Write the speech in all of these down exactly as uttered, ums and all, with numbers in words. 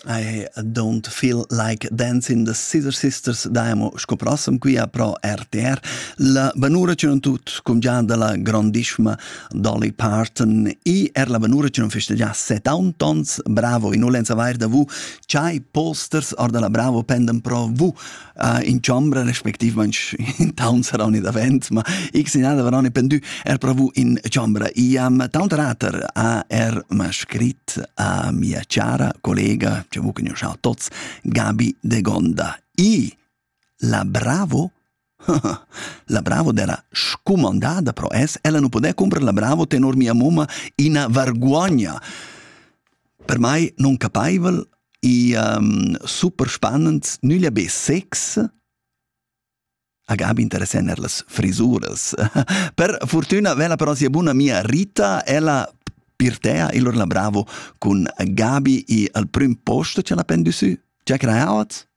I don't feel like dancing. The Scissor Sisters daimo scoprossam qui a Pro R T R. La banura c'è non tut cum già della grandissima Dolly Parton e er la banura c'è non festeggia settanta tons bravo in ulenza vair da vu c'hai posters or della bravo penden pro vu uh, in ciambra respektivamente in town saroni da vent ma x in ada veroni pendu er pro vu in ciambra e am tant rater a er ma scrit a mia cara collega c'è vu che ne ho tots Gabi De Gonda e la bravo la bravo era scomandata pro es ella non poteva comprare la bravo tenor mia mamma in vergogna per mai non capiva e um, super spannend nulla be sex a Gabi interessano le frisuras per fortuna vela però sia buona mia Rita ella Pirtea il la bravo con Gabi e al prim posto ce la pendu su Jack Ryan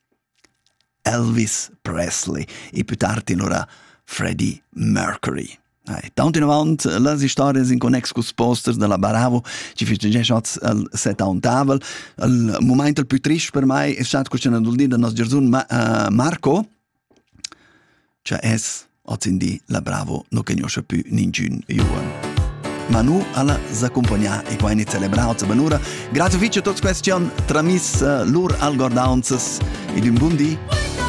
Elvis Presley e più tardi allora Freddie Mercury. Hey, tanto in avanti le storie in connex con posters della Bravo ci festeggiamo al settanta il momento più triste per me è stato che c'è una dul del nostro Gesù ma, uh, Marco cioè es oggi la Bravo non conosce più nessun Juan ma nu alla s'accompagna e qua inizia celebrare la banura grazie a tutti questi tramis uh, lur al gordaunzes ed un buon dì